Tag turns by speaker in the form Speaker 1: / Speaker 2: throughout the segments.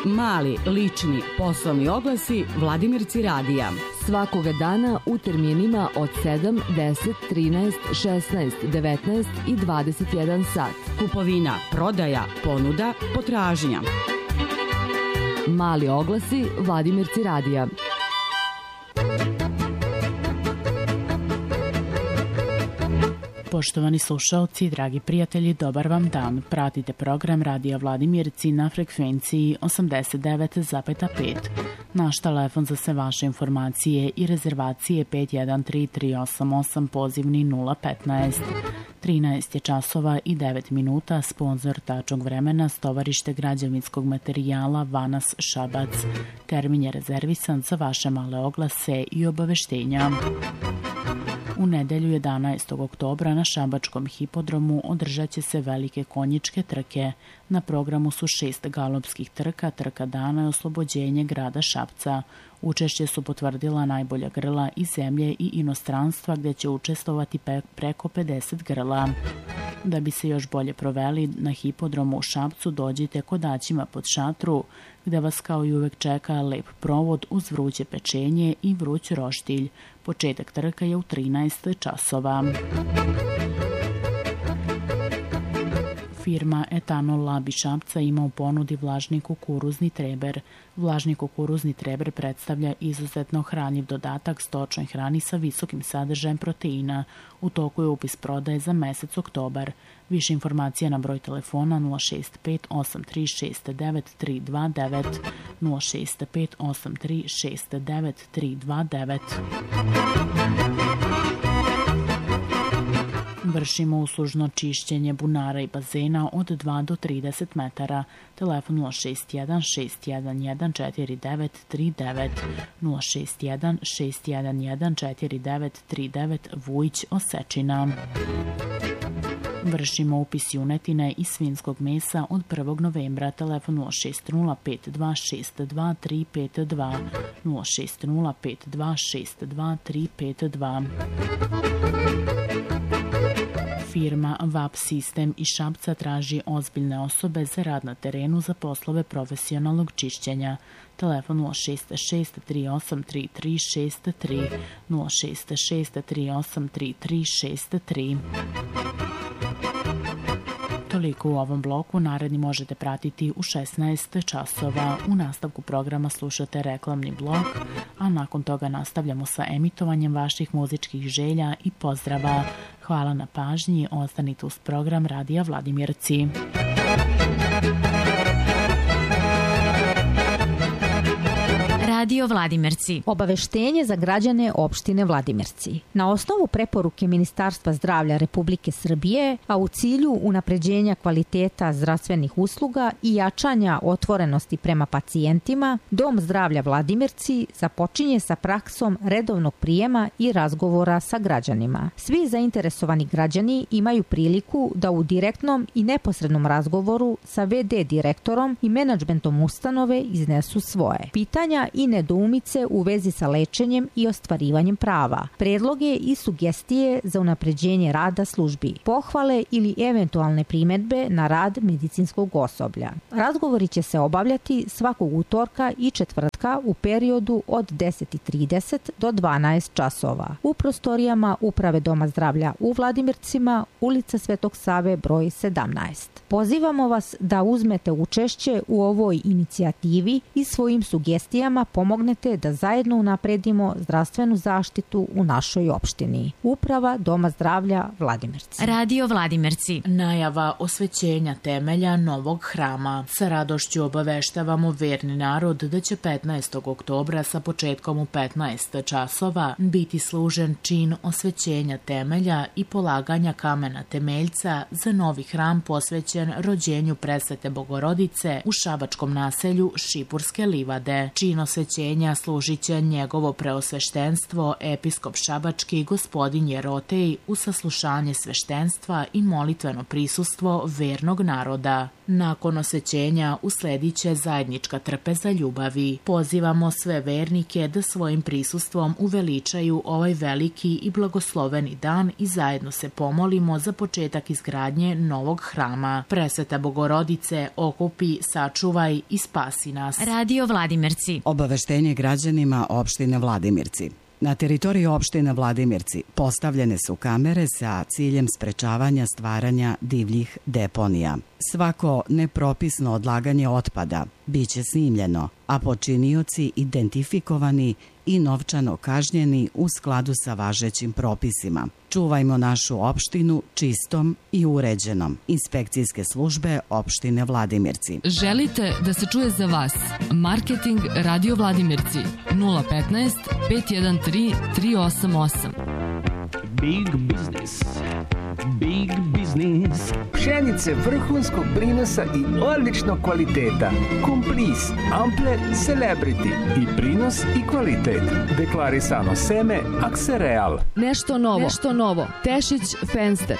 Speaker 1: mali, lični, poslovni oglasi Vladimirci radija.
Speaker 2: Svakoga dana u terminima od 7, 10, 13, 16, 19 i 21 sat.
Speaker 1: Kupovina, prodaja, ponuda, potražnja.
Speaker 2: Mali oglasi Vladimirci radija.
Speaker 3: Poštovani slušalci, dragi prijatelji, dobar vam dan. Pratite program Radija Vladimirci na frekvenciji 89,5. Naš telefon za sve vaše informacije i rezervacije 513-388, pozivni 015. 13 je časova i 9 minuta, sponsor tačnog vremena, Stovarište građevinskog materijala Vanas Šabac. Termin je rezervisan za vaše male oglase i obaveštenja. U nedelju 11. oktobra na Šabačkom hipodromu održat će se velike konjičke trke. Na programu su 6 galopskih trka, trka dana i oslobođenje grada Šapca. Učešće su potvrdila najbolja grla iz zemlje i inostranstva gdje će učestvovati preko 50 grla. Da bi se još bolje proveli na hipodromu u Šapcu, dođite Kodaćima pod šatru, gdje vas kao i uvek čeka lep provod uz vruće pečenje i vruć roštilj. Početak trka je u 13 časova. Firma Etanol Lab iz Šapca ima u ponudi vlažni kukuruzni treber. Vlažni kukuruzni treber predstavlja izuzetno hranjiv dodatak stočnoj hrani sa visokim sadržajem proteina. U toku je upis prodaje za mesec oktobar. Više informacija na broj telefona 065 8369 329 065 8369 329. Vršimo uslužno čišćenje bunara i bazena od 2 do 30 metara. Telefon 061 611 4939 061 611 4939 Vujić, Osečina. Vršimo upis junetine i svinjskog mesa od 1. novembra. Telefon 060 5262 352 060 5262 352. Firma VAP Sistem iz Šapca traži ozbiljne osobe za rad na terenu za poslove profesionalnog čišćenja. Telefon 066 38 3363 066 38 3363. Toliko u ovom bloku, naredni možete pratiti u 16 časova. U nastavku programa slušate reklamni blok, a nakon toga nastavljamo sa emitovanjem vaših muzičkih želja i pozdrava. Hvala na pažnji, ostanite uz program Radija Vladimirci.
Speaker 4: Radio Vladimirci.
Speaker 5: Obaveštenje za građane opštine Vladimirci. Na osnovu preporuke Ministarstva zdravlja Republike Srbije, a u cilju unapređenja kvaliteta zdravstvenih usluga i jačanja otvorenosti prema pacijentima, Dom zdravlja Vladimirci započinje sa praksom redovnog prijema i razgovora sa građanima. Svi zainteresovani građani imaju priliku da u direktnom i neposrednom razgovoru sa VD direktorom i menadžmentom ustanove iznesu svoje pitanja i nedoumice u vezi sa lečenjem i ostvarivanjem prava, predloge i sugestije za unapređenje rada službi, pohvale ili eventualne primedbe na rad medicinskog osoblja. Razgovori će se obavljati svakog utorka i četvrtka u periodu od 10:30 do 12 časova u prostorijama Uprave Doma zdravlja u Vladimircima, ulica Svetog Save broj 17. Pozivamo vas da uzmete učešće u ovoj inicijativi i svojim sugestijama pomognete da zajedno unapredimo zdravstvenu zaštitu u našoj opštini. Uprava Doma zdravlja Vladimirci.
Speaker 4: Radio Vladimirci.
Speaker 3: Najava osvećenja temelja novog hrama. Sa radošću obaveštavamo verni narod da će 15. oktobra sa početkom u 15 časova biti služen čin osvećenja temelja i polaganja kamena temeljca za novi hram posvećen rođenju Presvete Bogorodice u šabačkom naselju Šipurske livade. Čin osvećenja služit će njegovo preosveštenstvo episkop šabački gospodin Jerotej u saslušanje sveštenstva i molitveno prisustvo vernog naroda. Nakon osvećenja usledit će zajednička trpeza ljubavi. Poziv pozivamo sve vernike da svojim prisustvom uveličaju ovaj veliki i blagosloveni dan i zajedno se pomolimo za početak izgradnje novog hrama. Presveta Bogorodice, okupi, sačuvaj i spasi nas.
Speaker 4: Radio Vladimirci.
Speaker 6: Obaveštenje građanima opštine Vladimirci. Na teritoriji opštine Vladimirci postavljene su kamere sa ciljem sprečavanja stvaranja divljih deponija. Svako nepropisno odlaganje otpada biće snimljeno, a počinioci identifikovani i novčano kažnjeni u skladu sa važećim propisima. Čuvajmo našu opštinu čistom i uređenom. Inspekcijske službe opštine Vladimirci.
Speaker 2: Želite da se čuje za vas? Marketing Radio Vladimirci 015 513 388.
Speaker 7: Big business. Big business. Pšenice vrhunskog prinosa i odličnog kvaliteta. Komplis, Ampler, Celebrity. I prinos i kvalitet. Deklarisano seme Aksereal.
Speaker 2: Nešto novo. Tešić Fenster.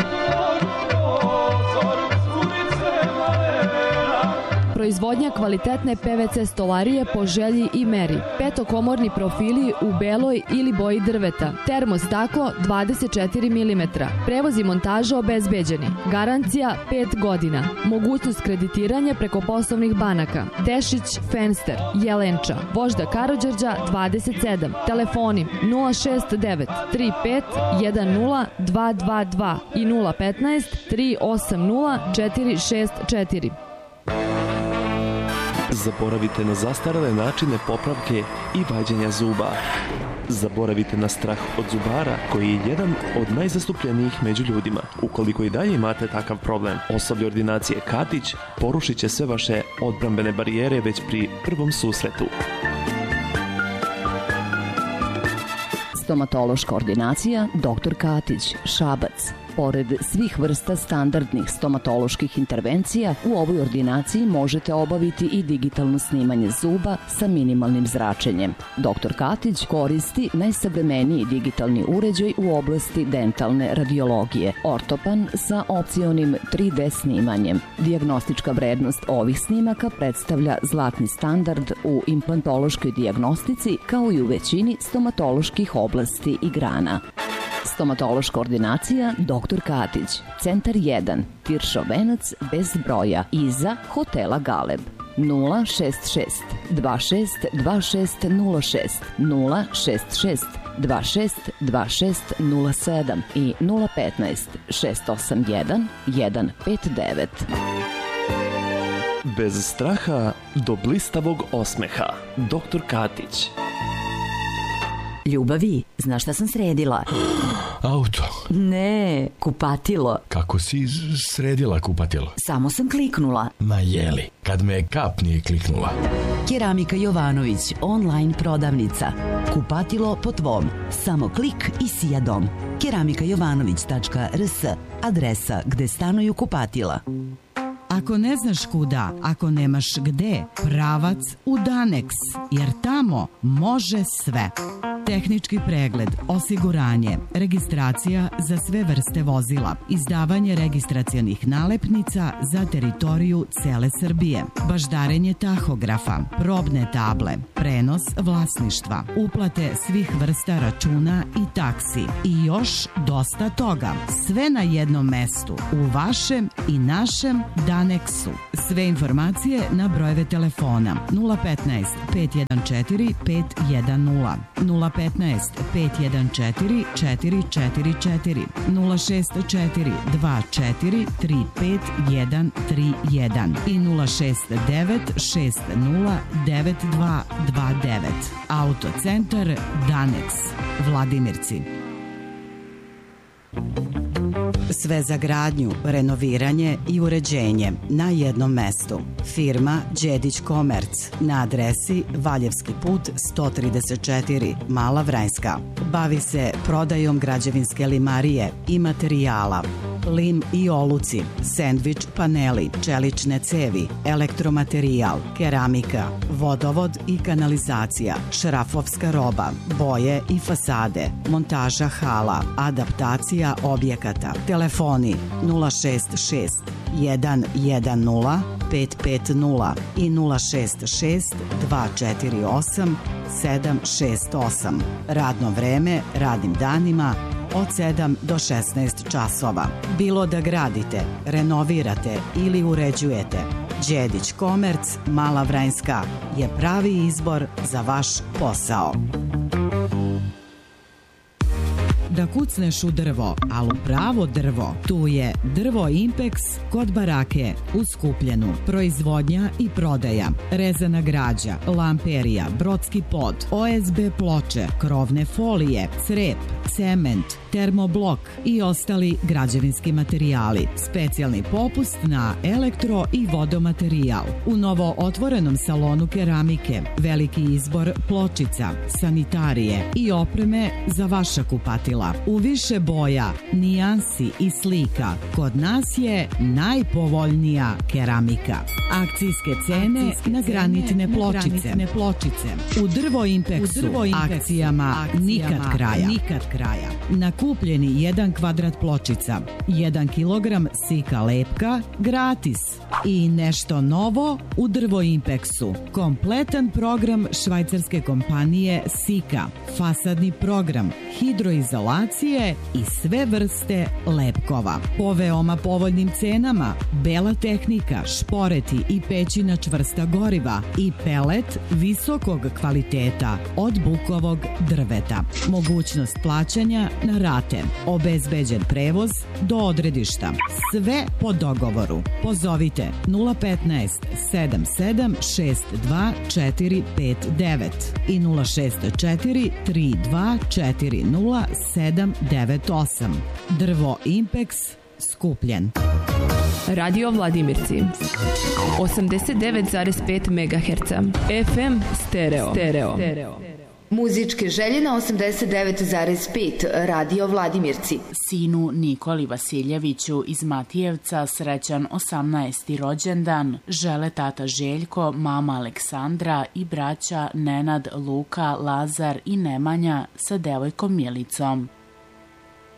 Speaker 2: Proizvodnja kvalitetne PVC stolarije po želji i meri. Petokomorni profili u beloj ili boji drveta. Termostaklo 24 mm. Prevoz i montaža obezbeđeni. Garancija 5 godina. Mogućnost kreditiranja preko poslovnih banaka. Tešić Fenster, Jelenča, Vožda Karađorđa 27. Telefoni 069 35 10 222 i 015 380 464.
Speaker 8: Zaboravite na zastarele načine popravke i vađenja zuba. Zaboravite na strah od zubara, koji je jedan od najzastupljenijih među ljudima. Ukoliko i dalje imate takav problem, osoblje ordinacije Katić porušit će sve vaše odbrambene barijere već pri prvom susretu.
Speaker 9: Stomatološka ordinacija Dr. Katić, Šabac. Pored svih vrsta standardnih stomatoloških intervencija, u ovoj ordinaciji možete obaviti i digitalno snimanje zuba sa minimalnim zračenjem. Dr. Katić koristi najsavremeniji digitalni uređaj u oblasti dentalne radiologije, ortopan sa opcionim 3D snimanjem. Dijagnostička vrednost ovih snimaka predstavlja zlatni standard u implantološkoj dijagnostici, kao i u većini stomatoloških oblasti i grana. Stomatološka ordinacija Dr. Katić, Centar 1, Tiršov venac bez broja, iza hotela Galeb. 066 26 2606, 066 26 2607 i 015 681 159.
Speaker 8: Bez straha do blistavog osmeha. Dr. Katić.
Speaker 10: Ljubavi, znaš šta sam sredila?
Speaker 11: Auto.
Speaker 10: Ne, kupatilo.
Speaker 11: Kako si sredila kupatilo?
Speaker 10: Samo sam kliknula.
Speaker 11: Ma jeli, kad me kap nije kliknula.
Speaker 10: Keramika Jovanović, online prodavnica. Kupatilo po tvom. Samo klik i sija dom. keramikajovanović.rs, adresa gde stanuju kupatila.
Speaker 6: Ako ne znaš kuda, ako nemaš gde, pravac u Danex, jer tamo može sve. Tehnički pregled, osiguranje, registracija za sve vrste vozila, izdavanje registracionih nalepnica za teritoriju cele Srbije, baždarenje tahografa, probne table, prenos vlasništva, uplate svih vrsta računa i taksi i još dosta toga. Sve na jednom mestu, u vašem i našem Danexu. Sve informacije na brojeve telefona 015 514 510, 015 514 444, 064 24 35 131 i 069 60 9229. Autocentar Danex, Vladimirci. Sve za gradnju, renoviranje i uređenje na jednom mestu. Firma Đedić Komerc na adresi Valjevski put 134, Mala Vranjska. Bavi se prodajom građevinske limarije i materijala, lim i oluci, sendvič paneli, čelične cevi, elektromaterijal, keramika, vodovod i kanalizacija, šrafovska roba, boje i fasade, montaža hala, adaptacija objekata. Telefoni 066 110 550 i 066 248 768. Radno vreme radnim danima od 7 do 16 časova. Bilo da gradite, renovirate ili uređujete, Đedić Komerc, Mala Vranjska je pravi izbor za vaš posao. Da kucneš u drvo, ali u pravo drvo, tu je Drvo Impex kod barake u Skupljenu. Proizvodnja i prodaja, rezana građa, lamperija, brodski pod, OSB ploče, krovne folije, crep, cement, termoblok i ostali građevinski materijali. Specijalni popust na elektro i vodomaterijal. U novo otvorenom salonu keramike, veliki izbor pločica, sanitarije i opreme za vaša kupatila. U više boja, nijansi i slika, kod nas je najpovoljnija keramika. Akcijske cene na granitne pločice. U Drvo Impexu akcijama nikad kraja. Na kupljeni 1 kvadrat pločica, 1 kilogram sika lepka, gratis. I nešto novo u Drvo Impexu. Kompletan program švajcarske kompanije Sika, fasadni program, hidroizolacije i sve vrste lepkova. Po veoma povoljnim cenama, bela tehnika, šporeti i pećina čvrsta goriva i pelet visokog kvaliteta od bukovog drveta. Mogućnost plaćanja na rate. Obezbeđen prevoz do odredišta. Sve po dogovoru. Pozovite 015 77 62 459 i 064 32 40 798. Drvo Impex, Skupljen.
Speaker 2: Radio Vladimirci 89,5 MHz FM stereo.
Speaker 12: Muzičke želje na 89,5 Radio Vladimirci.
Speaker 3: Sinu Nikoli Vasiljeviću iz Matijevca srećan 18. rođendan žele tata Željko, mama Aleksandra i braća Nenad, Luka, Lazar i Nemanja sa devojkom Milicom.